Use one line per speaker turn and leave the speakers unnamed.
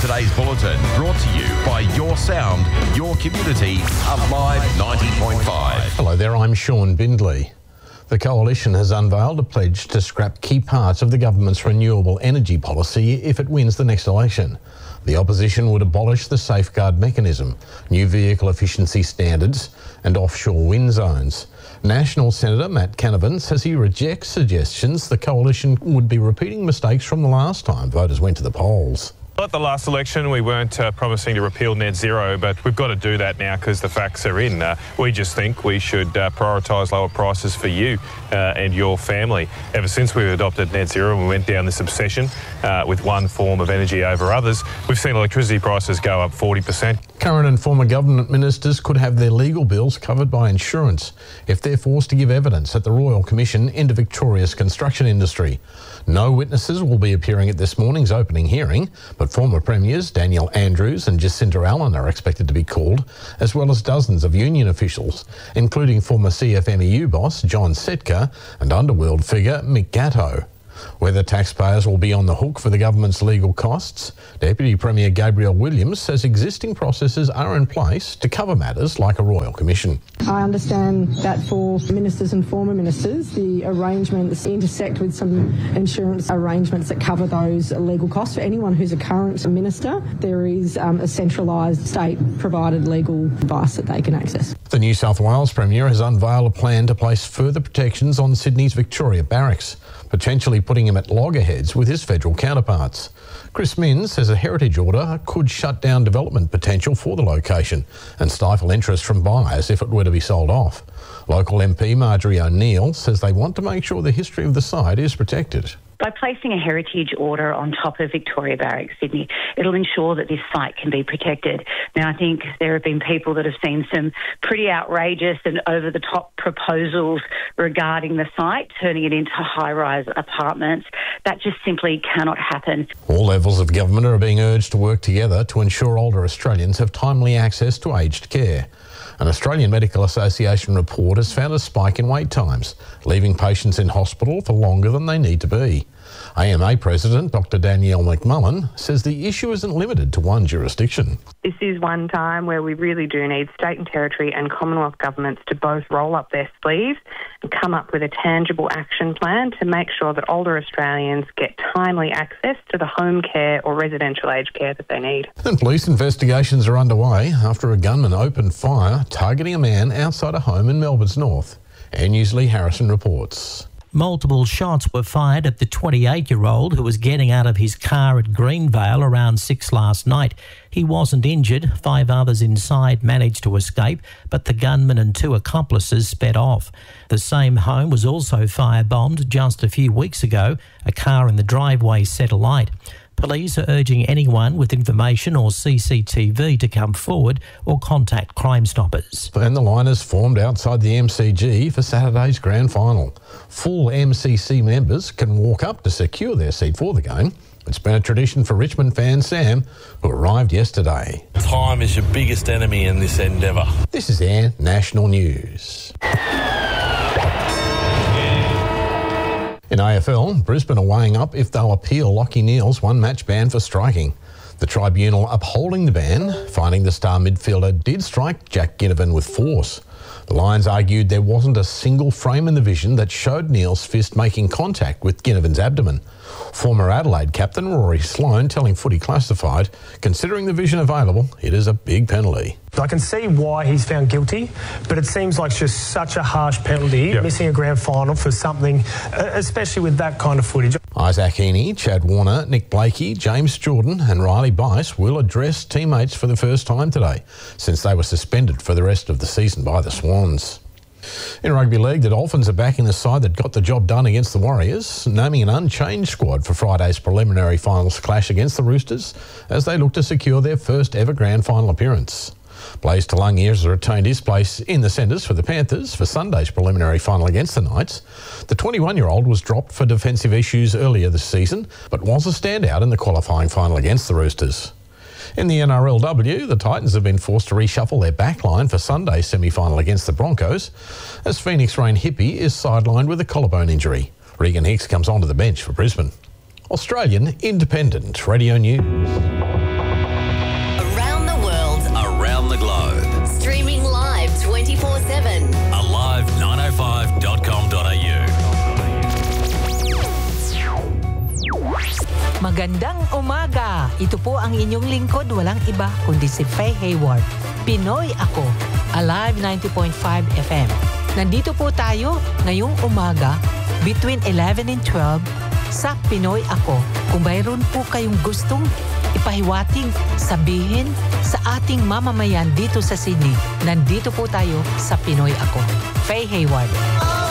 Today's bulletin brought to you by Your Sound, Your Community, Alive 90.5.
Hello there, I'm Sean Bindley. The Coalition has unveiled a pledge to scrap key parts of the government's renewable energy policy if it wins the next election. The opposition would abolish the safeguard mechanism, new vehicle efficiency standards and offshore wind zones. National Senator Matt Canavan says he rejects suggestions the Coalition would be repeating mistakes from the last time voters went to the polls.
At the last election, we weren't promising to repeal net zero, but we've got to do that now because the facts are in. We just think we should prioritise lower prices for you and your family. Ever since we've adopted net zero and we went down this obsession with one form of energy over others, we've seen electricity prices go up 40%.
Current and former government ministers could have their legal bills covered by insurance if they're forced to give evidence at the Royal Commission into Victoria's construction industry. No witnesses will be appearing at this morning's opening hearing, but former premiers Daniel Andrews and Jacinta Allen are expected to be called, as well as dozens of union officials, including former CFMEU boss John Setka and Underworld figure Mick Gatto. Whether taxpayers will be on the hook for the government's legal costs, Deputy Premier Gabrielle Williams says existing processes are in place to cover matters like a Royal Commission.
I understand that for ministers and former ministers, the arrangements intersect with some insurance arrangements that cover those legal costs. For anyone who's a current minister, there is a centralised state-provided legal advice that they can access.
The New South Wales Premier has unveiled a plan to place further protections on Sydney's Victoria Barracks, potentially putting him at loggerheads with his federal counterparts. Chris Minns says a heritage order could shut down development potential for the location and stifle interest from buyers if it were to be sold off. Local MP Marjorie O'Neill says they want to make sure the history of the site is protected.
By placing a heritage order on top of Victoria Barracks, Sydney, it'll ensure that this site can be protected. Now, I think there have been people that have seen some pretty outrageous and over-the-top proposals regarding the site, turning it into high-rise apartments. That just simply cannot happen.
All levels of government are being urged to work together to ensure older Australians have timely access to aged care. An Australian Medical Association report has found a spike in wait times, leaving patients in hospital for longer than they need to be. AMA President Dr Danielle McMullen says the issue isn't limited to one jurisdiction.
This is one time where we really do need state and territory and Commonwealth governments to both roll up their sleeves and come up with a tangible action plan to make sure that older Australians get timely access to the home care or residential aged care that they need.
And police investigations are underway after a gunman opened fire targeting a man outside a home in Melbourne's north. Air News' Lee Harrison reports.
Multiple shots were fired at the 28-year-old who was getting out of his car at Greenvale around 6 last night. He wasn't injured. 5 others inside managed to escape, but the gunman and 2 accomplices sped off. The same home was also firebombed just a few weeks ago. A car in the driveway set alight. Police are urging anyone with information or CCTV to come forward or contact Crime Stoppers.
And the line is formed outside the MCG for Saturday's grand final. Full MCC members can walk up to secure their seat for the game. It's been a tradition for Richmond fan Sam, who arrived yesterday.
Time is your biggest enemy in this endeavour.
This is Air National News. In AFL, Brisbane are weighing up if they'll appeal Lachie Neale's one-match ban for striking. The tribunal upholding the ban, finding the star midfielder did strike Jack Ginnivan with force. The Lions argued there wasn't a single frame in the vision that showed Neale's fist making contact with Ginnivan's abdomen. Former Adelaide captain Rory Sloane telling Footy Classified, considering the vision available, it is a big penalty.
I can see why he's found guilty, but it seems like just such a harsh penalty, missing a grand final for something, especially with that kind of footage.
Isaac Heaney, Chad Warner, Nick Blakey, James Jordan and Riley Bice will address teammates for the first time today, since they were suspended for the rest of the season by the Swans. In rugby league, the Dolphins are backing the side that got the job done against the Warriors, naming an unchanged squad for Friday's preliminary finals clash against the Roosters as they look to secure their first ever grand final appearance. Blaise Talangi has retained his place in the centres for the Panthers for Sunday's preliminary final against the Knights. The 21-year-old was dropped for defensive issues earlier this season, but was a standout in the qualifying final against the Roosters. In the NRLW, the Titans have been forced to reshuffle their backline for Sunday's semi-final against the Broncos, as Phoenix Rain Hippie is sidelined with a collarbone injury. Regan Hicks comes onto the bench for Brisbane. Australian Independent Radio News.
24/7.
Alive905.com.au.
Magandang umaga! Ito po ang inyong lingkod, walang iba kundi si Faye Hayward. Pinoy Ako, Alive 90.5 FM. Nandito po tayo ngayong umaga between 11 and 12 sa Pinoy Ako. Kung mayroon po kayong gustong ipahiwating, sabihin sa ating mamamayan dito sa Sydney, nandito po tayo sa Pinoy Ako. Faye Hayward.